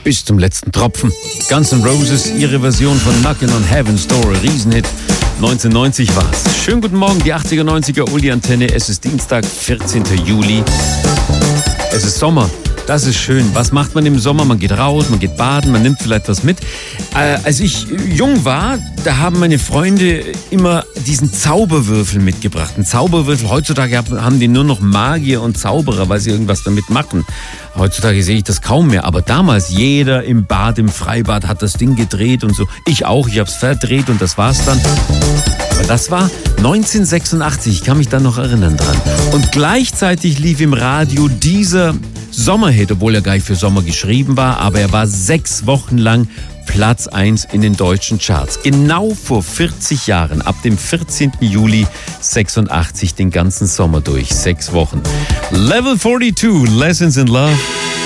bis zum letzten Tropfen. Guns N' Roses, ihre Version von Knockin' on Heaven's Door, Riesenhit. 1990 war's. Schönen guten Morgen, die 80er, 90er Uli-Antenne. Es ist Dienstag, 14. Juli. Es ist Sommer. Das ist schön. Was macht man im Sommer? Man geht raus, man geht baden, man nimmt vielleicht was mit. Als ich jung war, da haben meine Freunde immer diesen Zauberwürfel mitgebracht. Ein Zauberwürfel. Heutzutage haben die nur noch Magier und Zauberer, weil sie irgendwas damit machen. Heutzutage sehe ich das kaum mehr. Aber damals, jeder im Bad, im Freibad hat das Ding gedreht und so. Ich auch, ich habe es verdreht und das war's dann. Aber das war 1986, ich kann mich da noch erinnern dran. Und gleichzeitig lief im Radio dieser Sommerhit, obwohl er gar nicht für Sommer geschrieben war, aber er war 6 Wochen lang Platz 1 in den deutschen Charts. Genau vor 40 Jahren, ab dem 14. Juli 86, den ganzen Sommer durch. 6 Wochen. Level 42, Lessons in Love.